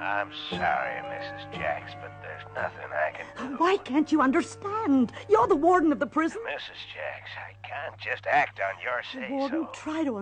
I'm sorry, Mrs. Jacks, but there's nothing I can do. Why can't you understand? You're the warden of the prison. Mrs. Jacks, I can't just act on your say-so. Warden, try to